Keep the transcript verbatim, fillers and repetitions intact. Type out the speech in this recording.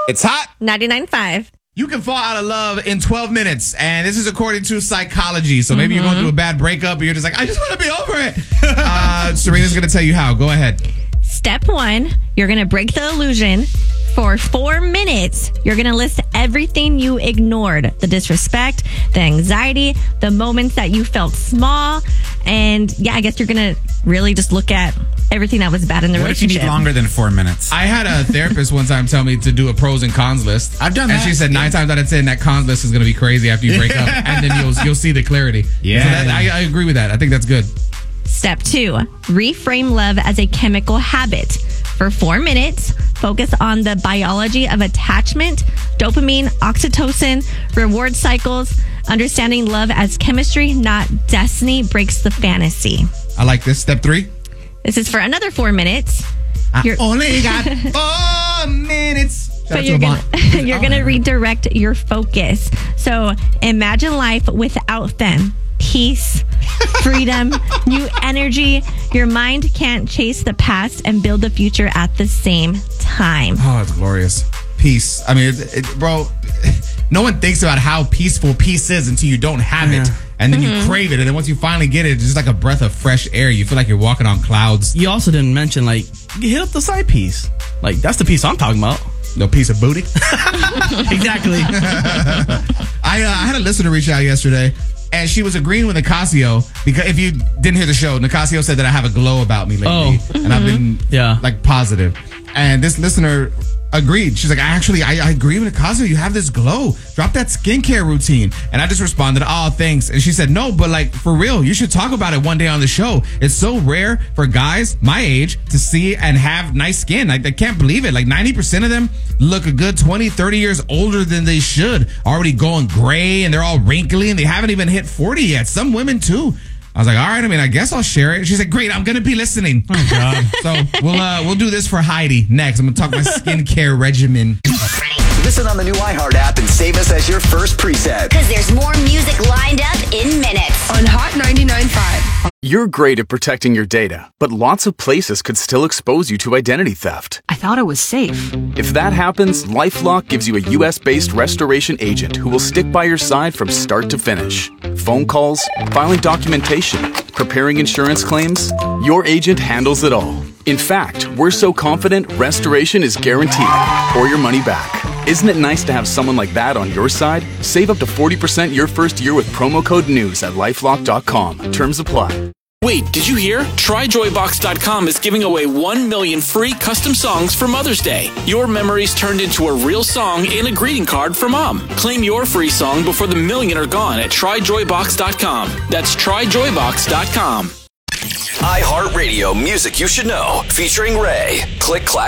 It's hot. ninety-nine point five. You can fall out of love in twelve minutes. And this is according to psychology. So maybe mm-hmm. you're going through a bad breakup and you're just like, I just want to be over it. uh, Serena's going to tell you how. Go ahead. Step one, you're going to break the illusion. For four minutes, you're going to list everything you ignored. The disrespect, the anxiety, the moments that you felt small. And yeah, I guess you're going to really just look at everything that was bad in the what relationship. What if you need longer than four minutes? I had a therapist one time tell me to do a pros and cons list. I've done and that. And she said nine times out of ten, that cons list is going to be crazy after you break up. And then you'll you'll see the clarity. Yeah. So that, I, I agree with that. I think that's good. Step two, reframe love as a chemical habit. For four minutes, focus on the biology of attachment, dopamine, oxytocin, reward cycles. Understanding love as chemistry, not destiny, breaks the fantasy. I like this. Step three. This is for another four minutes. I you're, only got four minutes. So you're gonna, you're gonna redirect your focus. So imagine life without them. Peace, freedom, new energy. Your mind can't chase the past and build the future at the same time. Oh, it's glorious. Peace. I mean, it, it, bro, no one thinks about how peaceful peace is until you don't have yeah. it. And then mm-hmm. you crave it. And then once you finally get it, it's just like a breath of fresh air. You feel like you're walking on clouds. You also didn't mention, like, hit up the side piece. Like, that's the piece I'm talking about. No piece of booty? Exactly. I, uh, I had a listener reach out yesterday. And she was agreeing with Nicasio because if you didn't hear the show, Nicasio said that I have a glow about me lately. Oh. And mm-hmm. I've been yeah. like positive. And this listener agreed. She's like, I actually, I, I agree with Nicasio. You have this glow. Drop that skincare routine. And I just responded, oh, thanks. And she said, no, but like for real, you should talk about it one day on the show. It's so rare for guys my age to see and have nice skin. Like, I can't believe it. Like ninety percent of them look a good twenty, thirty years older than they should. Already going gray and they're all wrinkly and they haven't even hit forty yet. Some women too. I was like, all right, I mean, I guess I'll share it. She said, great, I'm going to be listening. Oh, God. So we'll uh, we'll do this for Heidi next. I'm going to talk my skincare regimen. Listen on the new iHeart app and save us as your first preset. Because there's more music lined up in minutes. On Hot ninety-nine point five. You're great at protecting your data, but lots of places could still expose you to identity theft. I thought it was safe. If that happens, LifeLock gives you a U S-based restoration agent who will stick by your side from start to finish. Phone calls, filing documentation, preparing insurance claims, your agent handles it all. In fact, we're so confident restoration is guaranteed or your money back. Isn't it nice to have someone like that on your side? Save up to forty percent your first year with promo code NEWS at lifelock dot com. Terms apply. Wait, did you hear? Try Joy Box dot com is giving away one million free custom songs for Mother's Day. Your memories turned into a real song and a greeting card for Mom. Claim your free song before the million are gone at Try Joy Box dot com. That's Try Joy Box dot com. iHeartRadio Music You Should Know, featuring Ray. Click, clack,